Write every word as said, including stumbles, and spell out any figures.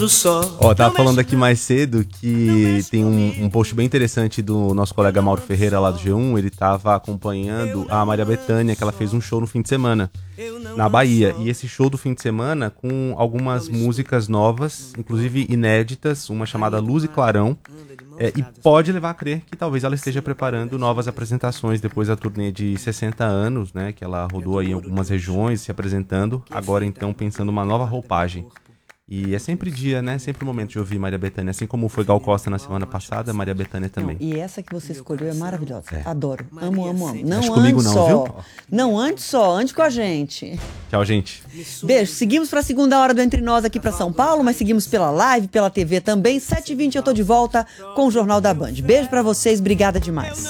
Ó, tava falando aqui mais cedo que tem um, um post bem interessante do nosso colega Mauro Ferreira lá do G um. Ele tava acompanhando a Maria Bethânia, que ela fez um show no fim de semana na Bahia. E esse show do fim de semana com algumas músicas novas, inclusive inéditas, uma chamada Luz e Clarão. É, e pode levar a crer que talvez ela esteja preparando novas apresentações depois da turnê de sessenta anos, né? Que ela rodou aí em algumas regiões se apresentando. Agora então pensando uma nova roupagem. E é sempre dia, né? Sempre momento de ouvir Maria Bethânia. Assim como foi Gal Costa na semana passada, Maria Bethânia também. Não, e essa que você escolheu é maravilhosa. É. Adoro. Amo, amo, amo. Não Acho comigo não, só. viu? Não ande só, ande com a gente. Tchau, gente. Beijo. Seguimos para a segunda hora do Entre Nós aqui para São Paulo, mas seguimos pela live, pela T V também. sete e vinte eu tô de volta com o Jornal da Band. Beijo para vocês, obrigada demais.